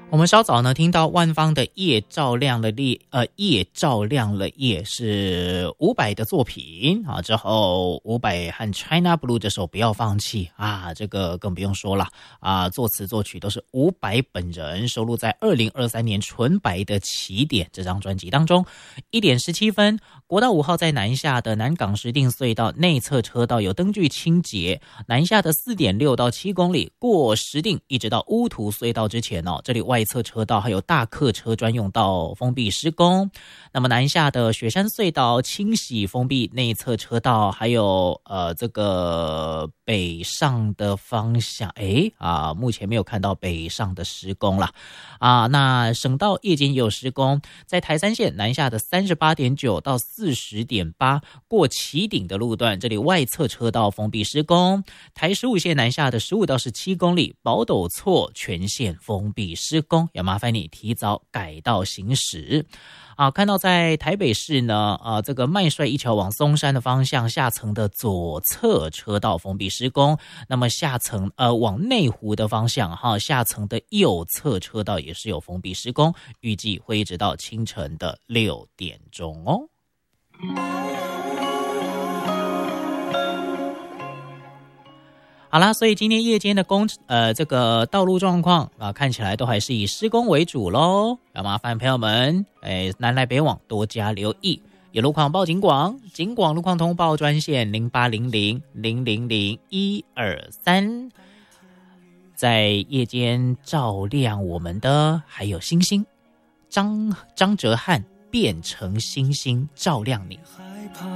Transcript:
我们稍早呢听到万芳的夜照亮了夜是伍佰的作品啊，之后伍佰和 China Blue 这首不要放弃啊，这个更不用说了啊，作词作曲都是伍佰本人，收录在2023年纯白的起点这张专辑当中。1点17分，国道5号在南下的南港石碇隧道内侧车道有灯具清洁，南下的 4.6 到7公里过石碇一直到乌涂隧道之前这里外侧车道还有大客车专用道封闭施工。那么南下的雪山隧道清洗封闭内侧车道，还有这个北上的方向目前没有看到北上的施工了那省道夜间也有施工，在台三线南下的 38.9 到 40.8 过旗顶的路段，这里外侧车道封闭施工。台15线南下的15到17公里宝斗错全线封闭施工，要麻烦你提早改道行驶看到在台北市呢这个麦帅一桥往松山的方向下层的左侧车道封闭施工，那么下层往内湖的方向下层的右侧车道也是有封闭施工，预计会一直到清晨的6点钟哦。好啦，所以今天夜间的这个道路状况看起来都还是以施工为主咯，要麻烦朋友们南来北往多加留意。有路况报警广路况通报专线0800000123，在夜间照亮我们的还有星星，张哲瀚变成星星照亮你。